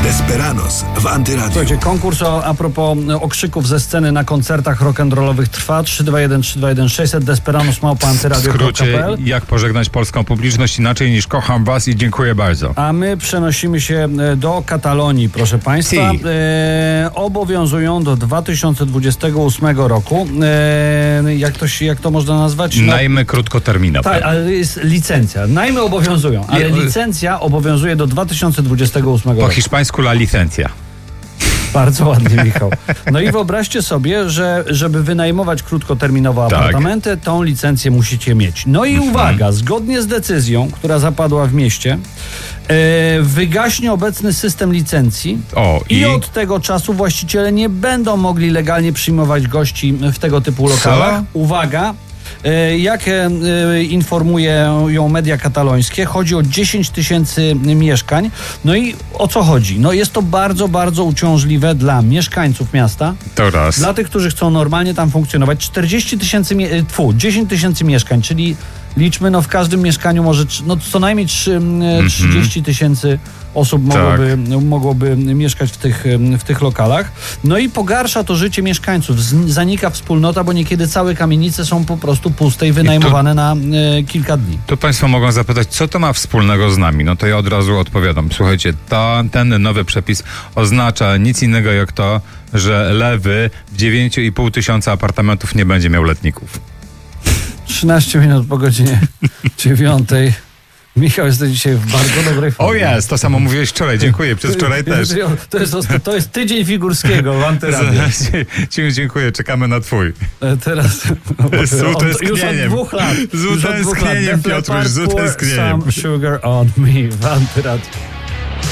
Desperados w Antyradiu. Słuchajcie, konkurs a propos okrzyków ze sceny na koncertach rock'n'rollowych trwa. 321-321-600 Desperados@antyradio.pl. W skrócie, jak pożegnać polską publiczność inaczej niż kocham was i dziękuję bardzo. A my przenosimy się do Katalonii, proszę państwa. Obowiązują do 2028 roku. Jak to można nazwać? Najmy krótkoterminowe. Tak, ale jest licencja. Najmy obowiązują, ale licencja obowiązuje do 2028 roku. Po hiszpańsku la licencja. Bardzo ładnie, Michał. No i wyobraźcie sobie, że żeby wynajmować krótkoterminowo apartamenty, tą licencję musicie mieć. No i uwaga, zgodnie z decyzją, która zapadła w mieście, wygaśnie obecny system licencji i od tego czasu właściciele nie będą mogli legalnie przyjmować gości w tego typu lokalach. Uwaga, jak informują media katalońskie, chodzi o 10 000 mieszkań. No i o co chodzi? No jest to bardzo, bardzo uciążliwe dla mieszkańców miasta. To raz. Dla tych, którzy chcą normalnie tam funkcjonować. 10 000 mieszkań, czyli liczmy, no w każdym mieszkaniu może co najmniej 30 000 osób mogłoby mieszkać w tych lokalach. No i pogarsza to życie mieszkańców. Zanika wspólnota, bo niekiedy całe kamienice są po prostu puste i wynajmowane na kilka dni. To państwo mogą zapytać, co to ma wspólnego z nami? No to ja od razu odpowiadam. Słuchajcie, ten nowy przepis oznacza nic innego jak to, że lewy w 9,5 tysiąca apartamentów nie będzie miał letników. 13 minut po godzinie 9. Michał, jesteś dzisiaj w bardzo dobrej formie. O jest, to samo mówiłeś wczoraj, dziękuję, przez wczoraj też. To jest tydzień Figurskiego w Antyradiu. Dziękuję, czekamy na twój. Teraz już od 2 lat. Z utęsknieniem, Piotruś, z utęsknieniem. Some sugar on me w Antyradiu.